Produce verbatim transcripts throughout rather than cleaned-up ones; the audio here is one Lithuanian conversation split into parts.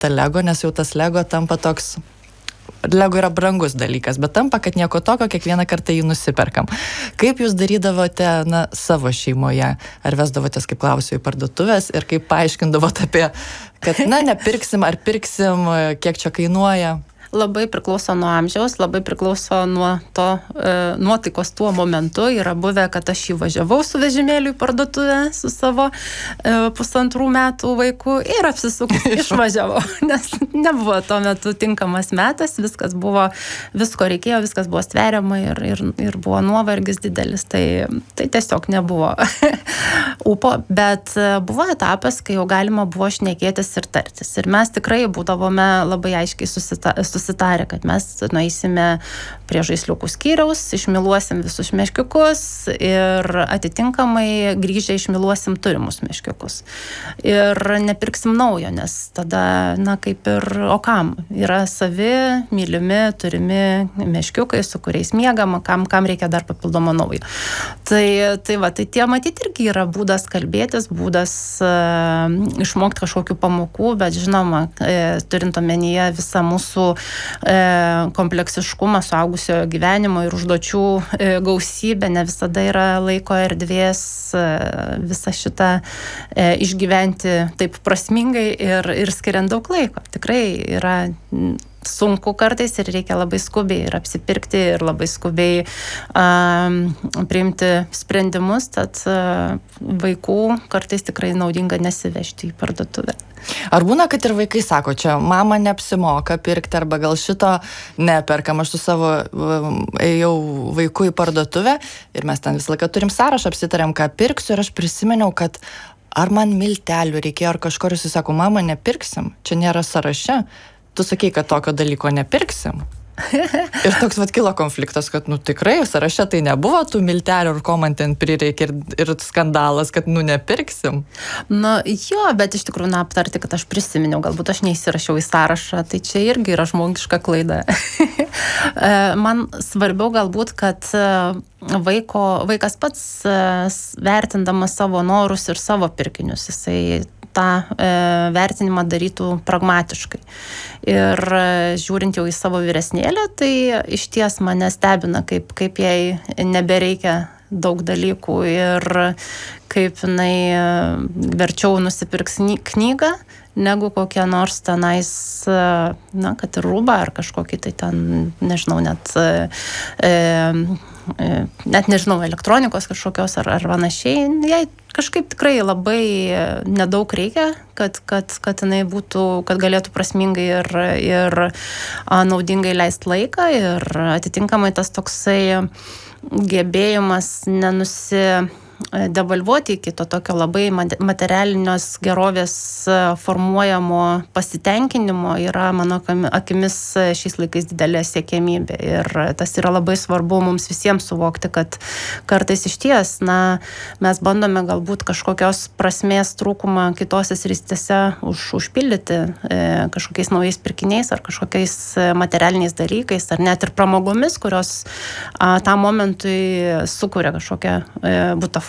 tą Lego, nes jau tas Lego tampa toks, Lego yra brangus dalykas, bet tampa, kad nieko tokio, kiekvieną kartą jį nusiperkam. Kaip jūs darydavote, na, savo šeimoje? Ar vesdavotės, kaip klausiu, į parduotuvės ir kaip paaiškindavote apie, kad, na, nepirksim, ar pirksim, kiek čia kainuoja? Labai priklauso nuo amžiaus, labai priklauso nuo to e, nuotaikos tuo momentu. Yra buvę, kad aš įvažiavau su vežimėliu į parduotuvę su savo e, pusantrų metų vaiku ir apsisukus išvažiavau, nes nebuvo tuo metu tinkamas metas, viskas buvo, visko reikėjo, viskas buvo sveriama ir, ir, ir buvo nuovargis didelis, tai, tai tiesiog nebuvo upo, bet buvo etapas, kai jau galima buvo šnekėtis ir tartis. Ir mes tikrai būdavome labai aiškiai susita, susitarę, kad mes nueisime prie žaisliukų skyriaus, išmiluosim visus meškiukus ir atitinkamai grįžę išmiluosim turimus meškiukus. Ir nepirksim naujo, nes tada, na, kaip ir, o kam? Yra savi, mylimi, turimi meškiukai, su kuriais miegama, kam, kam reikia dar papildomo naujo. Tai, tai va, tai tie matyti irgi yra būdas kalbėtis, būdas uh, išmokti kažkokių pamokų, bet žinoma, uh, turint omenyje visą mūsų kompleksiškumą suaugusiojo gyvenimo ir užduočių gausybę, ne visada yra laiko erdvės visą šitą išgyventi taip prasmingai ir, ir skiriant daug laiko. Tikrai yra sunku kartais ir reikia labai skubiai ir apsipirkti ir labai skubiai um, priimti sprendimus, tad uh, vaikų kartais tikrai naudinga nesivežti į parduotuvę. Ar būna, kad ir vaikai sako, čia mama neapsimoka pirkti arba gal šito neperkam, aš su savo ėjau vaikų į parduotuvę ir mes ten visą laiką turim sąrašą, apsitarėm, ką pirksiu ir aš prisiminiau, kad ar man miltelių reikėjo ar kažkur, jis sako, mama nepirksim, čia nėra sąraše. Tu sakei, kad tokio dalyko nepirksim. Ir toks vat kilo konfliktas, kad, nu, tikrai, sąraše tai nebuvo tų miltelių ir ko man ten prireikia ir, ir skandalas, kad, nu, nepirksim. Nu, jo, bet iš tikrųjų, na, aptarti, kad aš prisiminiau, galbūt aš neįsirašiau į sąrašą, tai čia irgi yra žmogiška klaida. Man svarbiau galbūt, kad vaiko, vaikas pats vertindamas savo norus ir savo pirkinius, jisai tą e, vertinimą darytų pragmatiškai. Ir e, žiūrint jau į savo vyresnėlę, tai iš ties mane stebina, kaip, kaip jai nebereikia daug dalykų ir kaip jinai verčiau nusipirks knygą, negu kokią nors tenais, na, kad ir rūbą ar kažkokį tai ten, nežinau, net e, e, net nežinau, elektronikos kažkokios ar, ar panašiai. Jai kažkaip tikrai labai nedaug reikia, kad, kad, kad jinai būtų, kad galėtų prasmingai ir, ir a, naudingai leisti laiką ir atitinkamai tas toksai gebėjimas nenusi devalvuoti iki to tokio labai materialinios gerovės formuojamo pasitenkinimo yra mano akimis šiais laikais didelė siekiamybė. Ir tas yra labai svarbu mums visiems suvokti, kad kartais iš ties, na, mes bandome galbūt kažkokios prasmės trūkumą kitose srityse už, užpildyti e, kažkokiais naujais pirkiniais ar kažkokiais materialiniais dalykais, ar net ir pramogomis, kurios a, tam momentui sukuria kažkokią e, butaforą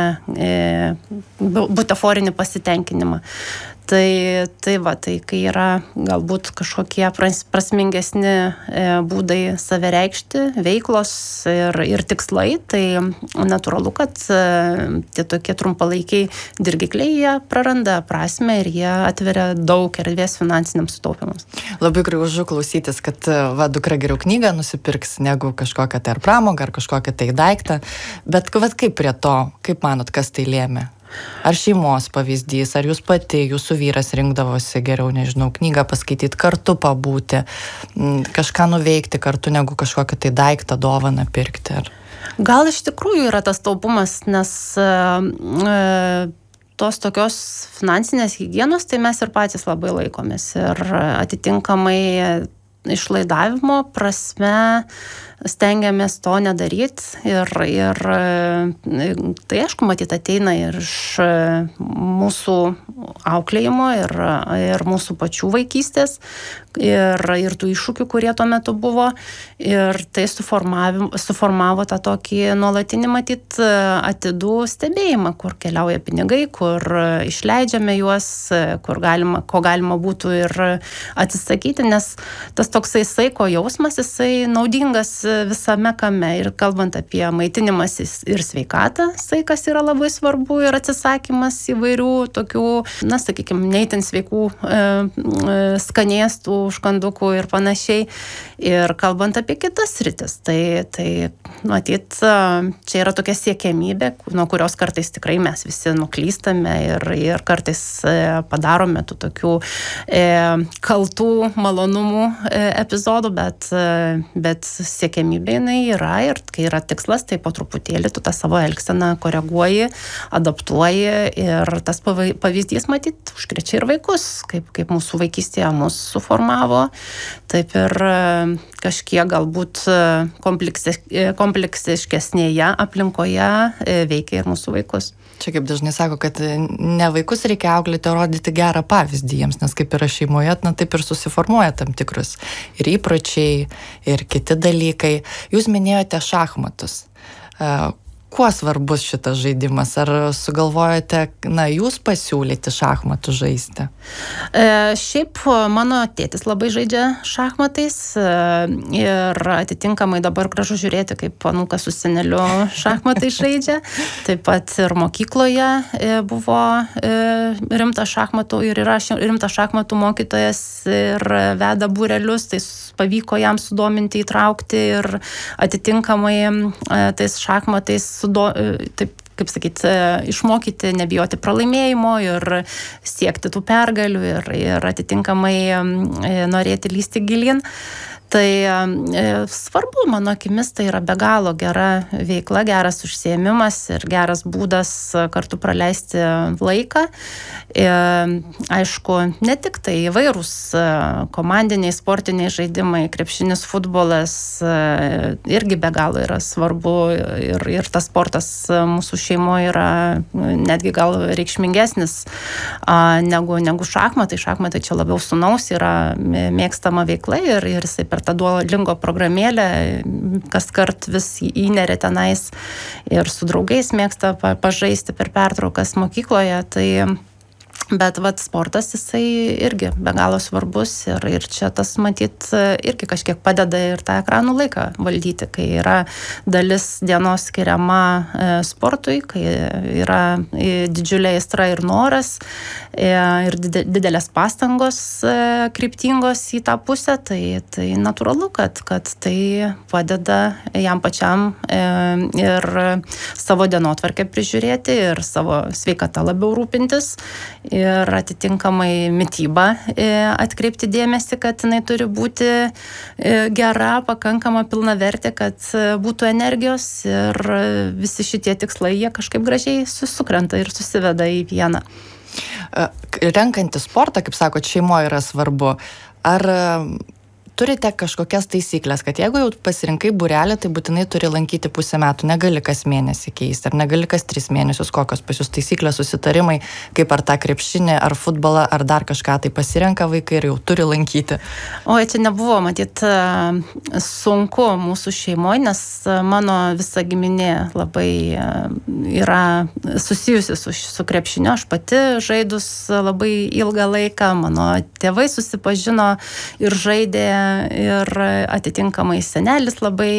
butaforinį pasitenkinimą. Tai, tai va, tai kai yra galbūt kažkokie prasmingesni būdai save reikšti, veiklos ir, ir tikslai, tai natūralu, kad tie tokie trumpalaikiai dirgikliai, jie praranda prasmę ir jie atveria daug erdvės finansiniams sutaupimams. Labai gražu klausytis, kad va, dukra geriau knygą nusipirks negu kažkokią tai ar pramogą, ar kažkokią tai daiktą. Bet va, kaip prie to, kaip manot, kas tai lėmė? Ar šeimos pavyzdys, ar jūs pati, jūsų vyras rinkdavosi geriau, nežinau, knygą paskaityti, kartu pabūti, kažką nuveikti kartu, negu kažkokią tai daiktą, dovaną pirkti? Ar... Gal iš tikrųjų yra tas taupumas, nes e, tos tokios finansinės higienos, tai mes ir patys labai laikomės. Ir atitinkamai išlaidavimo prasme stengiamės to nedaryti ir, ir tai aišku matyt ateina ir iš mūsų auklėjimo ir, ir mūsų pačių vaikystės, ir, ir tų iššūkių, kurie tuo metu buvo. Ir tai suformavo tą tokį nuolatinį matyt atidų stebėjimą, kur keliauja pinigai, kur išleidžiame juos, kur galima, ko galima būtų ir atsisakyti, nes tas toksai saiko jausmas, jisai naudingas visame kame. Ir kalbant apie maitinimas ir sveikatą, saikas yra labai svarbu ir atsisakymas įvairių tokių, na, sakykime, neįtin sveikų e, e, skanėstų, užkandukų ir panašiai. Ir kalbant apie kitas sritis, tai, tai matyt, čia yra tokia siekiamybė, nuo kurios kartais tikrai mes visi nuklystame ir, ir kartais padarome tų tokių e, kaltų malonumų e, epizodų, bet, e, bet siekiamybė jinai yra ir kai yra tikslas, tai po truputėlį tu tą savo elgseną koreguoji, adaptuoji ir tas pavyzdys, matyt, užkrečia ir vaikus, kaip, kaip mūsų vaikystėje mus suformavo, taip ir kažkiek galbūt kompleksiškesnėje aplinkoje veikia ir mūsų vaikus. Čia kaip dažnai sako, kad ne vaikus reikia auklėti, o rodyti gerą pavyzdį jiems, nes kaip yra šeimoje, na taip ir susiformuoja tam tikrus ir įpročiai, ir kiti dalykai. Jūs minėjote šachmatus. Kuo svarbus šitas žaidimas? Ar sugalvojate, na, jūs pasiūlyti šachmatų žaisti? E, šiaip mano tėtis labai žaidžia šachmatais e, ir atitinkamai dabar gražu žiūrėti, kaip anūkas su seneliu šachmatai žaidžia. Taip pat ir mokykloje e, buvo e, rimtas šachmatų ir yra rimtas šachmatų mokytojas ir veda būrelius, tai pavyko jam sudominti, įtraukti ir atitinkamai e, tais šachmatais sudo, taip, kaip sakyti, išmokyti nebijoti pralaimėjimo ir siekti tų pergalių ir, ir atitinkamai norėti lysti gilin. Tai e, svarbu, mano akimis, tai yra be galo gera veikla, geras užsiėmimas ir geras būdas kartu praleisti laiką. E, aišku, ne tik tai įvairūs komandiniai, sportiniai žaidimai, krepšinis, futbolas e, irgi be galo yra svarbu ir, ir tas sportas mūsų šeimoje yra netgi gal reikšmingesnis a, negu, negu šachmatai. Šachmatai čia labiau sūnaus yra mėgstama veikla ir, ir jisai per tą Duolingo programėlę kas kart vis įneria tenais ir su draugais mėgsta pažaisti per pertraukas mokykloje, tai bet vat sportas jisai irgi be galo svarbus ir, ir čia tas matyt irgi kažkiek padeda ir tą ekranų laiką valdyti, kai yra dalis dienos skiriama e, sportui, kai yra didžiulė aistra ir noras e, ir didelės pastangos e, kryptingos į tą pusę, tai, tai natūralu, kad, kad tai padeda jam pačiam e, ir savo dienotvarkę prižiūrėti ir savo sveikatą labiau rūpintis. Ir atitinkamai mitybą atkreipti dėmesį, kad jinai turi būti gera, pakankama, pilnavertė, kad būtų energijos ir visi šitie tikslai, jie kažkaip gražiai sukrenta ir susiveda į vieną. Renkantis sportą, kaip sakot, šeimoje yra svarbu. Ar turite kažkokias taisyklės, kad jeigu jau pasirinkai būrelį, tai būtinai turi lankyti pusę metų, negali kas mėnesį keisti, ar negali kas tris mėnesius, kokios pas jūs taisyklės, susitarimai, kaip ar tą krepšinį, ar futbolą, ar dar kažką tai pasirenka vaikai ir jau turi lankyti? O, čia nebuvo, matyt, sunku mūsų šeimoje, nes mano visa giminė labai yra susijusi su, su krepšiniu, aš pati žaidus labai ilgą laiką, mano tėvai susipažino ir žaidė ir atitinkamai senelis labai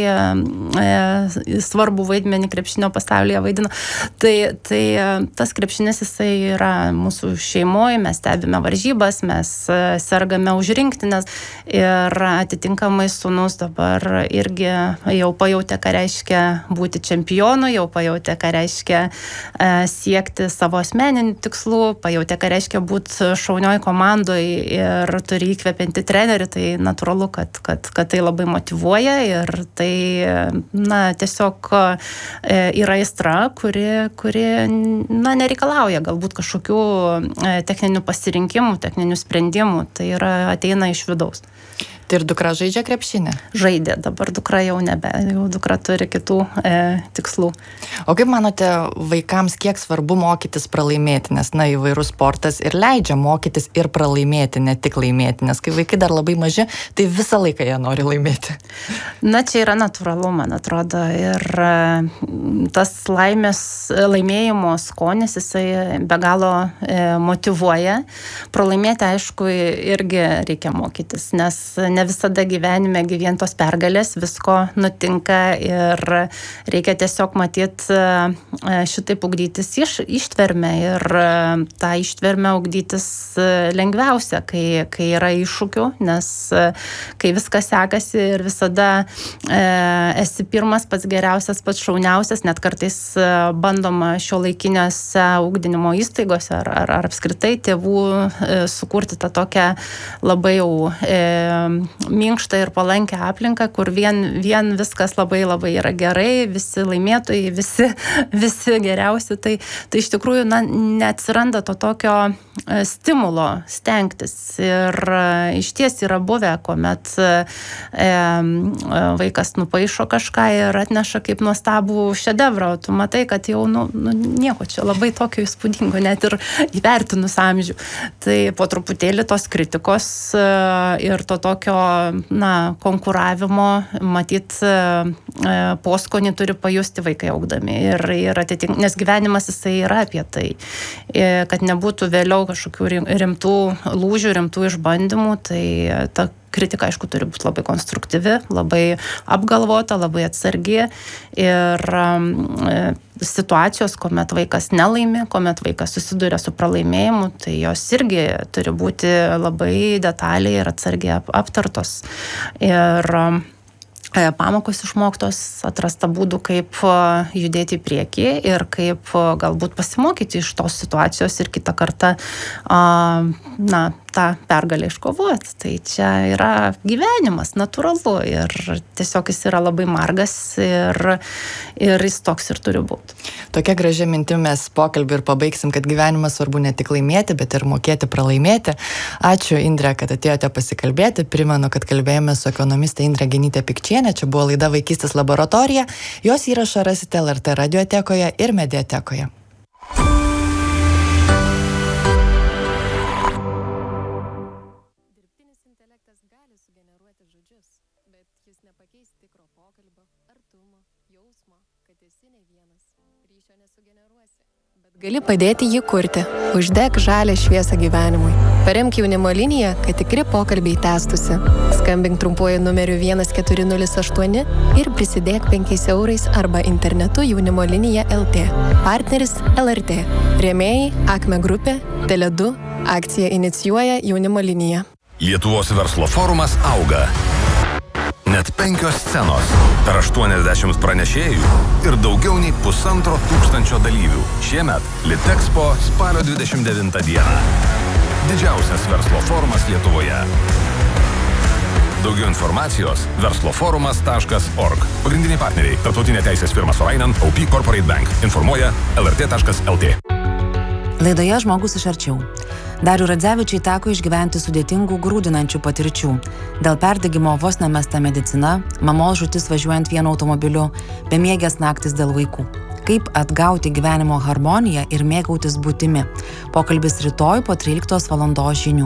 e, svarbu vaidmenį krepšinio pasaulyje vaidino. Tai, tai tas krepšinis jisai yra mūsų šeimoje, mes stebime varžybas, mes sergame už rinktinės ir atitinkamai sūnus dabar irgi jau pajautė, ką reiškia būti čempionu, jau pajautė, ką reiškia e, siekti savo asmeninių tikslų, pajautė, ką reiškia būti šaunioj komandoje ir turi įkvepianti trenerį, tai natūralu, Kad, kad, kad tai labai motyvuoja ir tai, na, tiesiog yra aistra, kuri, kuri na, nereikalauja galbūt kažkokių techninių pasirinkimų, techninių sprendimų, tai yra ateina iš vidaus. Tai ir dukra žaidžia krepšinį? Žaidė, dabar dukra jau nebe, jau dukra turi kitų e, tikslų. O kaip manote, vaikams kiek svarbu mokytis pralaimėti, nes na, įvairus sportas ir leidžia mokytis ir pralaimėti, ne tik laimėti, nes kai vaikai dar labai maži, tai visą laiką jie nori laimėti. Na, čia yra natūralu, man atrodo, ir tas laimės, laimėjimo skonis, jisai be galo e, motyvuoja. Pralaimėti, aišku, irgi reikia mokytis, nes ne visada gyvenime vien tos pergalės, visko nutinka ir reikia tiesiog matyti šitaip ugdytis iš, ištvermę ir tą ištvermę ugdytis lengviausia, kai, kai yra iššūkių, nes kai viskas sekasi ir visada e, esi pirmas, pats geriausias, pats šauniausias, net kartais bandoma šio laikinėse ugdinimo įstaigose ar, ar, ar apskritai tėvų e, sukurti tą tokią labai jau e, minkštą ir palankę aplinką, kur vien, vien viskas labai labai yra gerai, visi laimėtojai, visi, visi geriausi, tai, tai iš tikrųjų na, neatsiranda to tokio stimulo stengtis. Ir iš ties yra buvę, kuomet e, vaikas nupaišo kažką ir atneša kaip nuostabų šedevrą, tu matai, kad jau nu, nu, nieko čia labai tokio įspūdingo, net ir įvertinus amžių. Tai po truputėlį tos kritikos e, ir to tokio na, konkuravimo, matyt, e, poskonį turi pajusti vaikai augdami. Ir, ir atitink, nes gyvenimas jisai yra apie tai, e, kad nebūtų vėliau kažkokių rimtų lūžių, rimtų išbandymų, tai ta kritika, aišku, turi būti labai konstruktyvi, labai apgalvota, labai atsargi ir um, situacijos, kuomet vaikas nelaimi, kuomet vaikas susiduria su pralaimėjimu, tai jos irgi turi būti labai detaliai ir atsargiai ap- aptartos. Ir um, pamokos išmoktos, atrasta būdų, kaip judėti į priekį ir kaip galbūt pasimokyti iš tos situacijos ir kitą kartą na, tą pergalę iškovoti. Tai čia yra gyvenimas, natūralu ir tiesiog jis yra labai margas ir, ir jis toks ir turi būti. Tokia gražia mintim mes pokalbį ir pabaigsim, kad gyvenimas svarbu ne tik laimėti, bet ir mokėti pralaimėti. Ačiū, Indre, kad atėjote pasikalbėti. Primenu, kad kalbėjome su ekonomiste Indre Genyte-Pikčiene. Čia buvo laida Vaikystės laboratorija. Jos įrašą rasite L R T radiotekoje ir mediatekoje. Dirbtinis intelektas gali sugeneruoti žodžius, bet jis nepakeis tikro pokalbio, artumo, jausmo, kad esi ne vienas. Ryšio nesugeneruosi. Gali padėti jį kurti. Uždek žalią šviesą gyvenimui. Paremk jaunimo liniją, kad tikri pokalbiai tęstųsi. Skambink trumpuoju numeriu vienas keturi nulis aštuoni ir prisidėk penkiais eurais arba internetu jaunimo linija L T. Partneris L R T. Rėmėjai Akme grupė, Tele du. Akcija inicijuoja jaunimo liniją. Lietuvos verslo forumas auga. Net penkios scenos, per aštuoniasdešimt pranešėjų ir daugiau nei pusantro tūkstančio dalyvių. Šiemet Litexpo spalio dvidešimt devintą dieną. Didžiausias verslo forumas Lietuvoje. Daugiau informacijos versloforumas taškas org. Pagrindiniai partneriai – Tarptautinė teisės firma Sorainen, O P Corporate Bank. Informuoja L R T taškas L T. Laidoje Žmogus iš arčiau. Dariui Radzevičiui teko išgyventi sudėtingų grūdinančių patirčių. Dėl perdegimo vos nemesta medicina, mamos žūtis važiuojant vienu automobiliu, bemiegės naktis dėl vaikų. Kaip atgauti gyvenimo harmoniją ir mėgautis būtimi. Pokalbis rytoj po tryliktos valandos žinių.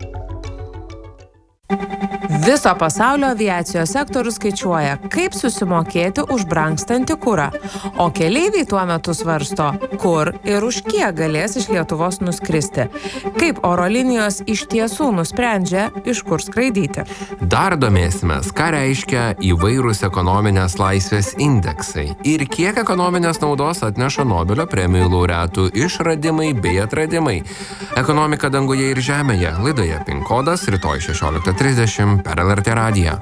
Viso pasaulio aviacijos sektorius skaičiuoja, kaip susimokėti už brangstantį kurą, o keleiviai tuo metu svarsto, kur ir už kiek galės iš Lietuvos nuskristi. Kaip oro linijos iš tiesų nusprendžia, iš kur skraidyti. Dar domėsimės, ką reiškia įvairūs ekonominės laisvės indeksai ir kiek ekonominės naudos atneša Nobelio premijų laureatų išradimai bei atradimai. Ekonomika danguje ir žemėje. Laidoje Pin kodas rytoj šešioliktą trisdešimt per L R T radiją.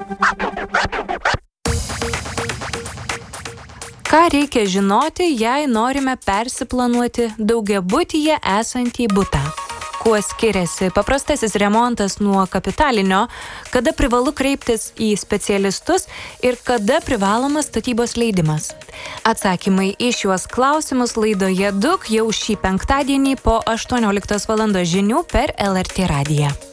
Ką reikia žinoti, jei norime persiplanuoti daugiabutyje esantį butą? Kuo skiriasi paprastasis remontas nuo kapitalinio, kada privalu kreiptis į specialistus ir kada privalomas statybos leidimas? Atsakymai į šiuos klausimus laidoje Duk jau šį penktadienį po aštuonioliktos valandos žinių per L R T radiją.